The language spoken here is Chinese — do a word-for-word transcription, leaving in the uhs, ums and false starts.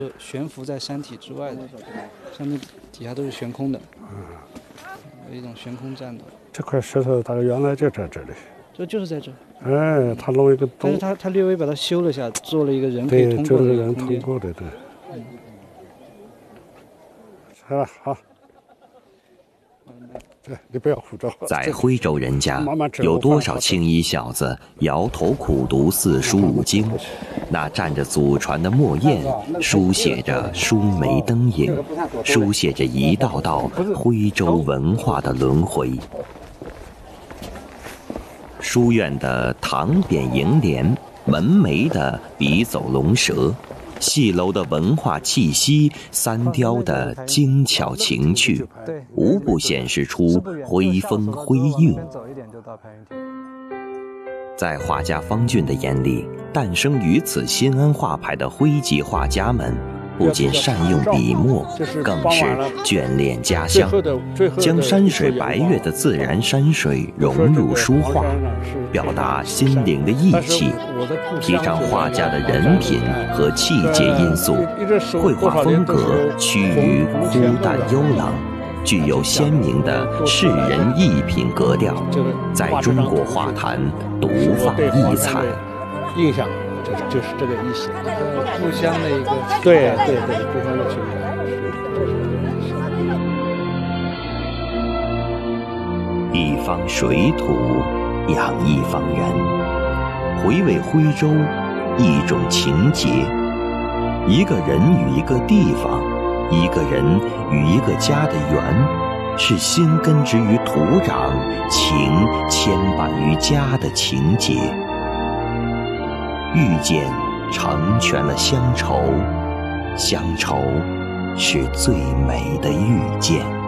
悬浮在山体之外的，上面底下都是悬空的，有一种悬空战斗。 这块石头大概原来就在这里， 这就是在这。 哎，他弄一个洞， 但是他他略微把它修了下，做了一个人可以通过的对，人通过的，对。嗯。好了，好。对，你不要胡诌。 在徽州人家，有多少青衣小子摇头苦读四书五经？那蘸着祖传的墨砚，书写着书眉灯影，书写着一道道徽州文化的轮回。书院的堂匾楹联，门楣的笔走龙蛇，戏楼的文化气息，三雕的精巧情趣，无不显示出徽风徽韵。在画家方俊的眼里，诞生于此新安画派的徽籍画家们，不仅善用笔墨，更是眷恋家乡，将山水白月的自然山水融入书画，表达心灵的意气，提倡画家的人品和气节因素，绘画风格趋于枯淡幽朗，具有鲜明的世人艺品格调，在中国画坛独放异彩。 印象就是就是这个意思， 故乡的一个对对对故乡的情感。 一方水土养一方人，回味徽州一种情结，一个人与一个地方，一个人与一个家的缘，是心根植于土壤，情牵绊于家的情结。遇见成全了乡愁，乡愁是最美的遇见。